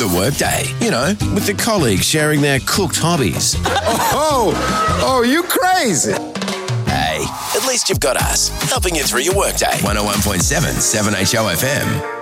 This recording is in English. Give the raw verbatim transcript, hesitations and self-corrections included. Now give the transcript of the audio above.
the workday. You know, with the colleagues sharing their cooked hobbies. Oh, oh, you crazy. Hey, at least you've got us, helping you through your workday. one oh one point seven, seven H O F M.